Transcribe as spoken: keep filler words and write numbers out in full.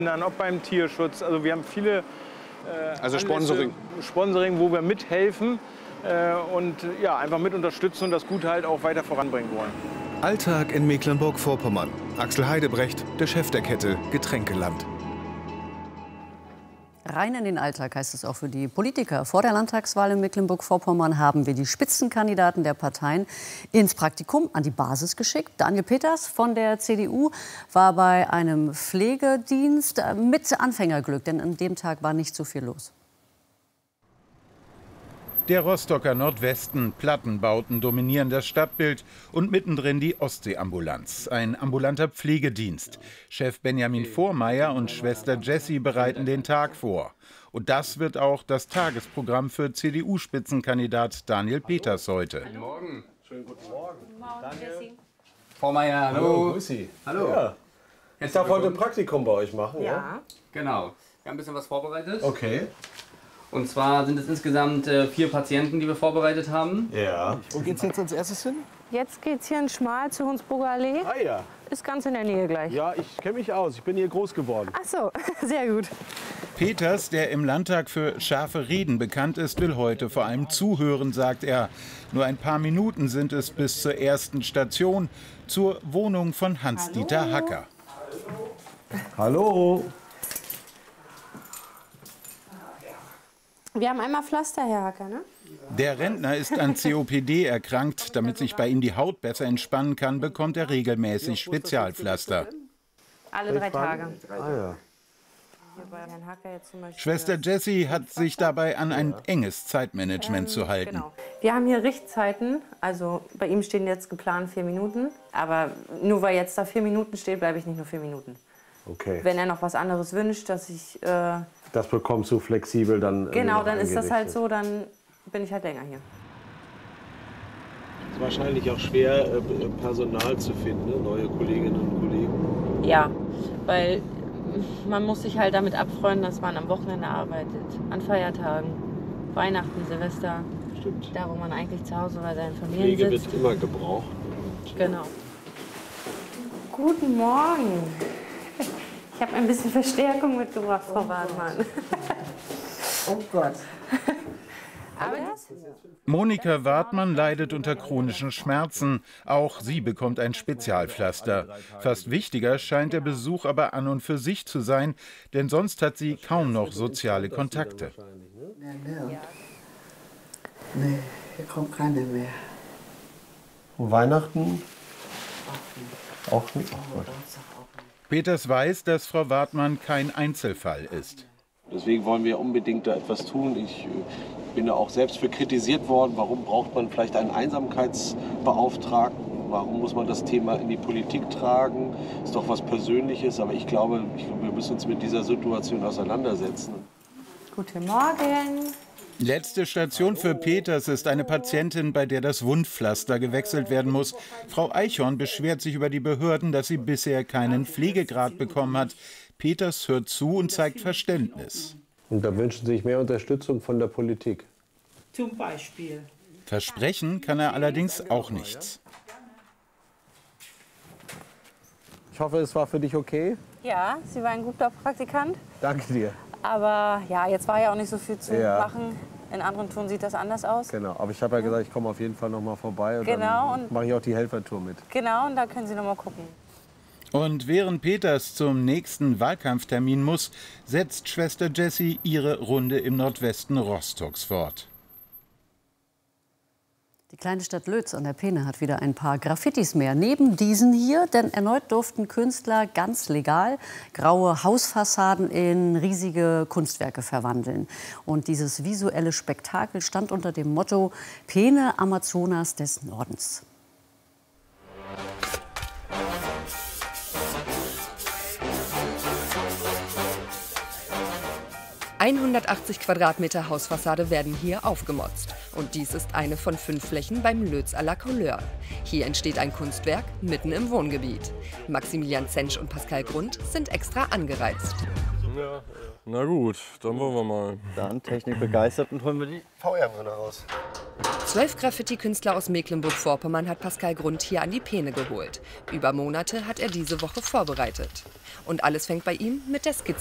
Dann auch beim Tierschutz. Also wir haben viele äh, also Anlässe, Sponsoring. Sponsoring, wo wir mithelfen äh, und ja, einfach mit unterstützen und das Gute halt auch weiter voranbringen wollen. Alltag in Mecklenburg-Vorpommern. Axel Heidebrecht, der Chef der Kette Getränkeland. Rein in den Alltag heißt es auch für die Politiker. Vor der Landtagswahl in Mecklenburg-Vorpommern haben wir die Spitzenkandidaten der Parteien ins Praktikum an die Basis geschickt. Daniel Peters von der C D U war bei einem Pflegedienst mit Anfängerglück, denn an dem Tag war nicht so viel los. Der Rostocker Nordwesten, Plattenbauten dominieren das Stadtbild und mittendrin die Ostseeambulanz, ein ambulanter Pflegedienst. Chef Benjamin Vormeier und Schwester Jessie bereiten den Tag vor. Und das wird auch das Tagesprogramm für C D U-Spitzenkandidat Daniel Peters heute. Guten Morgen. Schönen guten Morgen. Guten Morgen, Jessie. Vormeier, hallo. Hallo, grüß Sie. Hallo. Ja. Ich darf heute ein Praktikum bei euch machen, ja? Ja. Genau. Wir haben ein bisschen was vorbereitet. Okay. Und zwar sind es insgesamt äh, vier Patienten, die wir vorbereitet haben. Ja. Wo geht's jetzt als erstes hin? Jetzt geht's hier in Schmal zur Hunsburger Allee. Ah ja. Ist ganz in der Nähe gleich. Ja, ich kenne mich aus. Ich bin hier groß geworden. Ach so, sehr gut. Peters, der im Landtag für scharfe Reden bekannt ist, will heute vor allem zuhören, sagt er. Nur ein paar Minuten sind es bis zur ersten Station, zur Wohnung von Hans-Dieter Hacker. Hallo. Wir haben einmal Pflaster, Herr Hacker, ne? Der Rentner ist an C O P D erkrankt. Damit sich bei ihm die Haut besser entspannen kann, bekommt er regelmäßig Spezialpflaster. Alle drei Tage. Ah ja. Hier bei Herrn Hacker jetzt zum Beispiel Schwester Jessie hat sich dabei an ein enges Zeitmanagement zu halten. Genau. Wir haben hier Richtzeiten, also bei ihm stehen jetzt geplant vier Minuten. Aber nur weil jetzt da vier Minuten steht, bleibe ich nicht nur vier Minuten. Okay. Wenn er noch was anderes wünscht, dass ich... Äh, Das bekommst du flexibel dann. genau, dann ist das halt so, dann bin ich halt länger hier. Es ist wahrscheinlich auch schwer, Personal zu finden, ne? Neue Kolleginnen und Kollegen. Ja, weil man muss sich halt damit abfreunden, dass man am Wochenende arbeitet, an Feiertagen, Weihnachten, Silvester. Stimmt. Da, wo man eigentlich zu Hause bei seinen Familien Pflege sitzt. wird immer gebraucht. Genau. Guten Morgen. Ich habe ein bisschen Verstärkung mitgebracht, Frau Wartmann. Oh Gott. Aber das? Monika Wartmann leidet unter chronischen Schmerzen. Auch sie bekommt ein Spezialpflaster. Fast wichtiger scheint der Besuch aber an und für sich zu sein, denn sonst hat sie kaum noch soziale Kontakte. Nee, nee, hier kommt keine mehr. Und Weihnachten? Auch nicht. Auch nicht. Peters weiß, dass Frau Wartmann kein Einzelfall ist. Deswegen wollen wir unbedingt da etwas tun. Ich bin da auch selbst für kritisiert worden. Warum braucht man vielleicht einen Einsamkeitsbeauftragten? Warum muss man das Thema in die Politik tragen? Ist doch was Persönliches. Aber ich glaube, ich glaube, wir müssen uns mit dieser Situation auseinandersetzen. Guten Morgen. Letzte Station für Peters ist eine Patientin, bei der das Wundpflaster gewechselt werden muss. Frau Eichhorn beschwert sich über die Behörden, dass sie bisher keinen Pflegegrad bekommen hat. Peters hört zu und zeigt Verständnis. Und da wünschen Sie sich mehr Unterstützung von der Politik? Zum Beispiel. Versprechen kann er allerdings auch nichts. Ich hoffe, es war für dich okay. Ja, Sie war ein guter Praktikant. Danke dir. Aber ja, jetzt war ja auch nicht so viel zu Ja. machen. In anderen Touren sieht das anders aus. Genau, aber ich habe ja gesagt, ich komme auf jeden Fall noch mal vorbei und Genau, dann und- mache ich auch die Helfertour mit. Genau, und da können Sie noch mal gucken. Und während Peters zum nächsten Wahlkampftermin muss, setzt Schwester Jessie ihre Runde im Nordwesten Rostocks fort. Die kleine Stadt Lötz an der Peene hat wieder ein paar Graffitis mehr. Neben diesen hier, denn erneut durften Künstler ganz legal graue Hausfassaden in riesige Kunstwerke verwandeln. Und dieses visuelle Spektakel stand unter dem Motto Peene Amazonas des Nordens. hundertachtzig Quadratmeter Hausfassade werden hier aufgemotzt. Und dies ist eine von fünf Flächen beim Lötz à la Couleur. Hier entsteht ein Kunstwerk mitten im Wohngebiet. Maximilian Zensch und Pascal Grund sind extra angereist. Ja, na gut, dann wollen wir mal. Dann Technik begeistert und holen wir die V R-Brille raus. Zwölf Graffiti-Künstler aus Mecklenburg-Vorpommern hat Pascal Grund hier an die Peene geholt. Über Monate hat er diese Woche vorbereitet. Und alles fängt bei ihm mit der Skizze